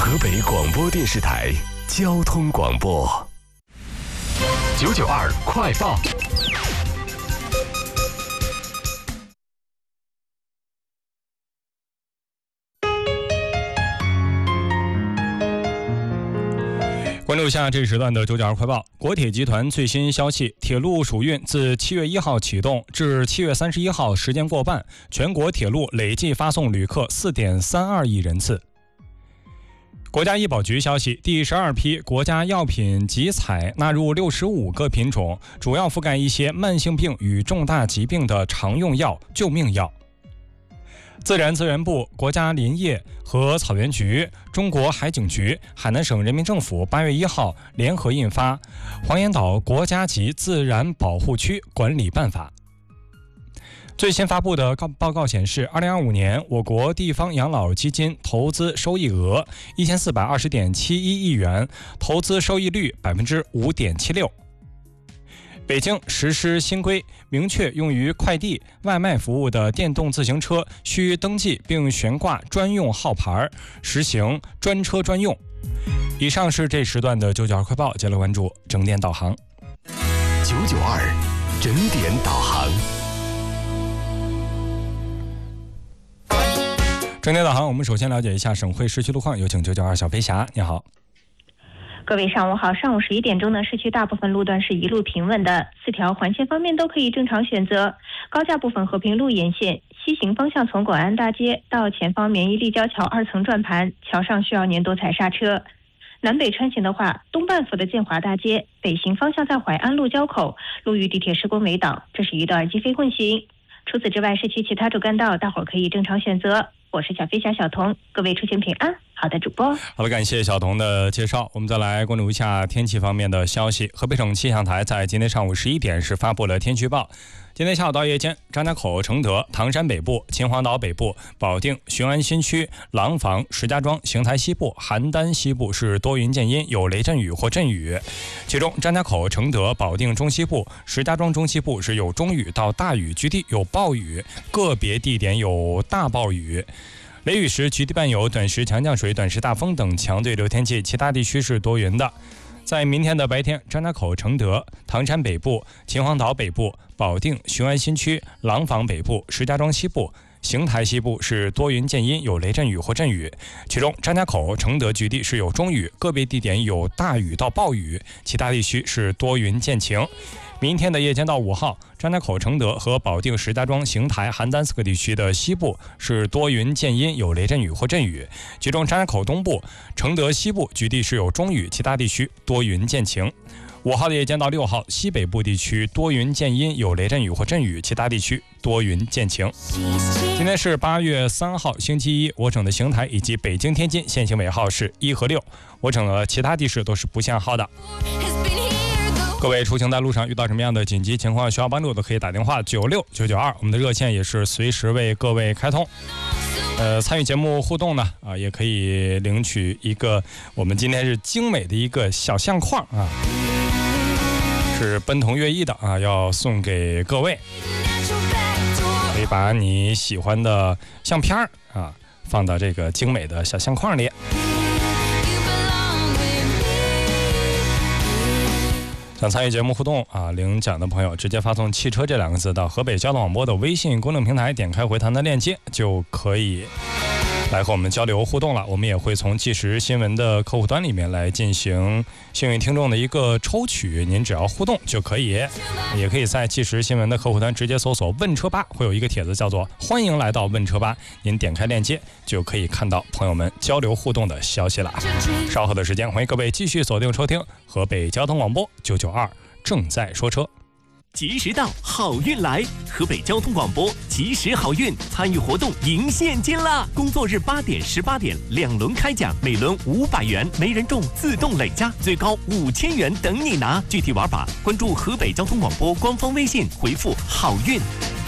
河北广播电视台交通广播992快报。关注一下这时段的992快报。国铁集团最新消息，铁路暑运自7月1号启动至7月31号时间过半，全国铁路累计发送旅客 4.32 亿人次。国家医保局消息，第12批国家药品集采纳入65个品种，主要覆盖一些慢性病与重大疾病的常用药、救命药。自然资源部、国家林业和草原局、中国海警局、海南省人民政府8月1号联合印发《黄岩岛国家级自然保护区管理办法》。最新发布的报告显示，2025年我国地方养老基金投资收益额1420.71亿元，投资收益率5.76%。北京实施新规，明确用于快递、外卖服务的电动自行车需登记并悬挂专用号牌，实行专车专用。以上是这时段的992快报，接着关注整点导航。 992整点导航。 整点导航，我们首先了解一下省会市区路况，有请992小飞侠，你好。 各位上午好，上午11点钟呢，市区大部分路段是一路平稳的，4条环线方面都可以正常选择。高架部分和平路沿线西行方向从广安大街到前方绵一立交桥2层转盘，桥上需要年度踩刹车。南北穿行的话，东半府的建华大街北行方向在淮安路交口路遇地铁施工围挡，这是一段机非混行。除此之外，市区其他主干道大伙儿可以正常选择。我是小飞侠小童，各位出行平安。好的，主播。 好的，感谢小童的介绍。我们再来关注一下天气方面的消息。河北省气象台在今天上午11点是发布了天气预报。今天下午到夜间，张家口、承德、唐山北部、秦皇岛北部、保定、雄安新区、廊坊、石家庄、邢台西部、邯郸西部是多云见阴，有雷阵雨或阵雨。其中张家口、承德、保定中西部、石家庄中西部是有中雨到大雨，局地有暴雨，个别地点有大暴雨。雷雨时局地伴有短时强降水、短时大风等强对流天气，其他地区是多云的。在明天的白天，张家口、承德、唐山北部、秦皇岛北部、保定、雄安新区、廊坊北部、石家庄西部、邢台西部是多云见阴，有雷阵雨或阵雨。其中张家口、承德局地是有中雨，个别地点有大雨到暴雨，其他地区是多云见晴。明天的夜间到5号，张家口、承德和保定、石家庄、邢台、邯郸4个地区的西部是多云见阴，有雷阵雨或阵雨。其中张家口东部、承德西部局地是有中雨，其他地区多云见晴。5号的夜间到6号，西北部地区多云见阴，有雷阵雨或阵雨，其他地区多云见晴。今天是8月3号，星期一，我省的邢台以及北京、天津限行尾号是1和6，我省的其他地市都是不限号的。各位出行在路上遇到什么样的紧急情况需要帮助的，可以打电话96992，我们的热线也是随时为各位开通。参与节目互动呢，也可以领取一个我们今天是精美的一个小相框啊，是奔腾乐意的啊，要送给各位。可以把你喜欢的相片啊放到这个精美的小相框里。想参与节目互动啊，领奖的朋友直接发送汽车这2个字到河北交通广播的微信公众平台，点开回弹的链接就可以来和我们交流互动了。我们也会从即时新闻的客户端里面来进行幸运听众的一个抽取，您只要互动就可以。也可以在即时新闻的客户端直接搜索问车吧，会有一个帖子叫做欢迎来到问车吧，您点开链接就可以看到朋友们交流互动的消息了。稍后的时间，欢迎各位继续锁定收听河北交通广播992正在说车。 及时到，好运来！河北交通广播及时好运，参与活动赢现金啦！工作日8点、18点2轮开奖，每轮500元，没人中自动累加，最高5000元等你拿。具体玩法，关注河北交通广播官方微信，回复好运。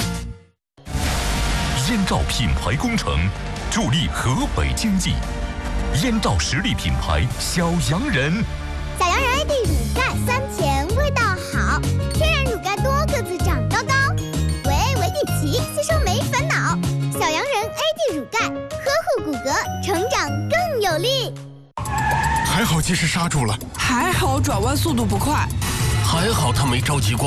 燕赵品牌工程，助力河北经济。燕赵实力品牌小洋人， 小洋人 AD 乳钙酸甜，味道好，天然乳钙多个子长高高，维地奇吸收没烦恼。小洋人 AD 乳钙呵护骨骼，成长更有力。 还好及时刹住了， 还好转弯速度不快， 还好他没着急过